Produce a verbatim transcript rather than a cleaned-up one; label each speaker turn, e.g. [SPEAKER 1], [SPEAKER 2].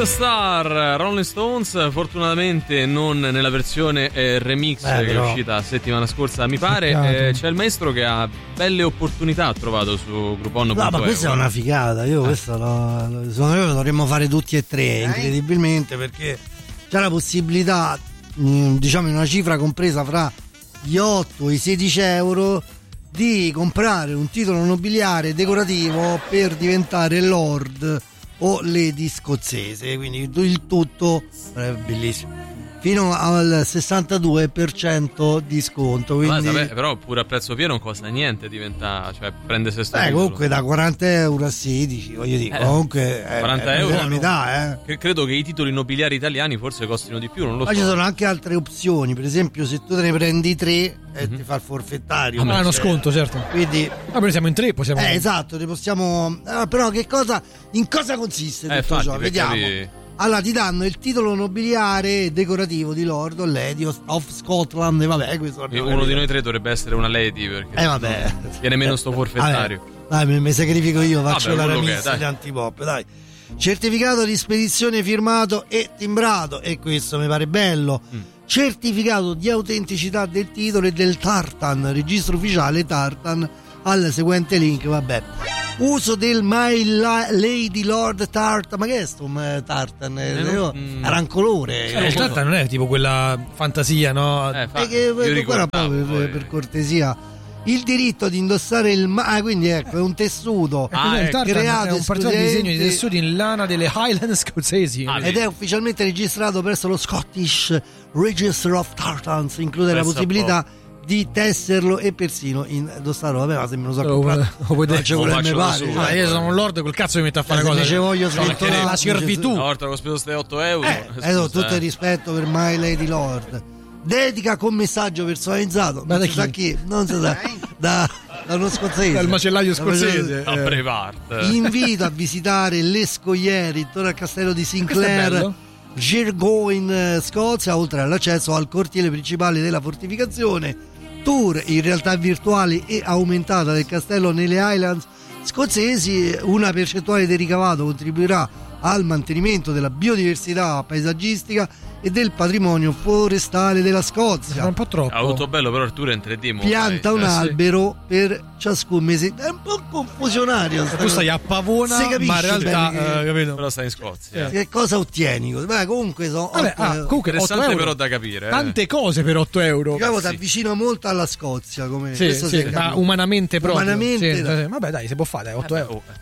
[SPEAKER 1] the Star, Rolling Stones, fortunatamente non nella versione eh, remix Beh, che è uscita settimana scorsa, mi pare. Eh, c'è il maestro che ha belle opportunità trovato su Groupon.
[SPEAKER 2] No, ma questa è una figata. Io, eh. questa lo, lo, secondo me lo dovremmo fare tutti e tre, eh? incredibilmente, perché c'è la possibilità, diciamo in una cifra compresa fra gli otto e i sedici euro, di comprare un titolo nobiliare decorativo per diventare Lord o Lady scozzese, quindi il tutto è bellissimo, fino al sessantadue per cento di sconto, quindi...
[SPEAKER 1] Ma, vabbè, però pure a prezzo pieno non costa niente, diventa, cioè prende se stesso.
[SPEAKER 2] Eh, comunque da quaranta euro a sedici, voglio dire, eh, comunque
[SPEAKER 1] quaranta
[SPEAKER 2] è,
[SPEAKER 1] euro
[SPEAKER 2] è metà, eh.
[SPEAKER 1] Credo che i titoli nobiliari italiani forse costino di più, non lo
[SPEAKER 2] Ma
[SPEAKER 1] so.
[SPEAKER 2] ci sono anche altre opzioni, per esempio se tu te ne prendi tre e mm-hmm. ti fa il forfettario.
[SPEAKER 3] Ah, ma è uno sconto, certo.
[SPEAKER 2] Quindi
[SPEAKER 3] ma noi siamo in tre, possiamo.
[SPEAKER 2] Eh, esatto, ne possiamo. Eh, però che cosa, in cosa consiste tutto
[SPEAKER 1] eh, fatti,
[SPEAKER 2] ciò? Vediamo.
[SPEAKER 1] Capi...
[SPEAKER 2] Allora ti danno il titolo nobiliare decorativo di Lord o Lady of Scotland, vabbè, questo
[SPEAKER 1] uno di noi tre dovrebbe essere una Lady, perché
[SPEAKER 2] eh vabbè
[SPEAKER 1] viene meno sto forfettario.
[SPEAKER 2] Vabbè, dai, mi sacrifico io, faccio
[SPEAKER 1] vabbè,
[SPEAKER 2] la remix di Antipop, dai. Certificato di spedizione firmato e timbrato, e questo mi pare bello. mm. Certificato di autenticità del titolo e del Tartan, registro ufficiale Tartan, al seguente link, vabbè. Uso del My La- Lady Lord Tartan, ma che è sto um, Tartan? Eh, no, mm. Arancolore.
[SPEAKER 3] Eh, il Tartan non è tipo quella fantasia, no?
[SPEAKER 1] Eh, fa,
[SPEAKER 2] e che, guarda, poi, per, per cortesia, il diritto di indossare il ma- ah, quindi ecco, è un tessuto
[SPEAKER 3] ah, il Tartan creato è un particolare disegno di tessuti in lana delle Highland scozzesi
[SPEAKER 2] ah, ed è ufficialmente registrato presso lo Scottish Register of Tartans, include la possibilità di tesserlo e persino indossarlo. Vabbè, ma se me lo so comprare,
[SPEAKER 3] lo
[SPEAKER 2] faccio quello che mi pare.
[SPEAKER 3] Ma io sono un lord, quel cazzo mi mette a fare
[SPEAKER 2] eh,
[SPEAKER 3] cose.
[SPEAKER 2] Se voglio
[SPEAKER 3] sventolare la servitù.
[SPEAKER 1] Una volta che ho speso queste otto euro.
[SPEAKER 2] Eh, eh, no, tutto il rispetto per My Lady Lord. Dedica con messaggio personalizzato.
[SPEAKER 3] Ma
[SPEAKER 2] non
[SPEAKER 3] da
[SPEAKER 2] si sa chi? Non si sa. Da, da uno scozzese.
[SPEAKER 3] Dal macellaio scozzese.
[SPEAKER 1] A Brevard.
[SPEAKER 2] Invito a visitare le scogliere intorno al castello di Sinclair, Girgo in Scozia, oltre all'accesso al cortile principale della fortificazione. Tour in realtà virtuale e aumentata del castello nelle Highlands scozzesi. Una percentuale del ricavato contribuirà al mantenimento della biodiversità paesaggistica e del patrimonio forestale della Scozia.
[SPEAKER 3] È un po' troppo.
[SPEAKER 1] Ha avuto bello, però Arturo è in tre D.
[SPEAKER 2] Pianta
[SPEAKER 1] dai.
[SPEAKER 2] un
[SPEAKER 1] eh,
[SPEAKER 2] albero sì. per ciascun mese. È un po' confusionario.
[SPEAKER 3] Tu stai a Pavona, ma in realtà
[SPEAKER 2] che,
[SPEAKER 3] eh, capito?
[SPEAKER 1] Però stai in Scozia.
[SPEAKER 2] Che cosa ottieni? Beh, comunque sono
[SPEAKER 3] Vabbè, ah, comunque
[SPEAKER 1] interessante
[SPEAKER 3] euro.
[SPEAKER 1] Però da capire. Eh.
[SPEAKER 3] Tante cose per otto euro.
[SPEAKER 2] Diciamo,
[SPEAKER 3] sì.
[SPEAKER 2] ti avvicina molto alla Scozia, come
[SPEAKER 3] sì, sì, ma umanamente proprio.
[SPEAKER 2] Umanamente,
[SPEAKER 3] sì,
[SPEAKER 2] dai.
[SPEAKER 3] Vabbè, dai, si può fare, dai, otto euro.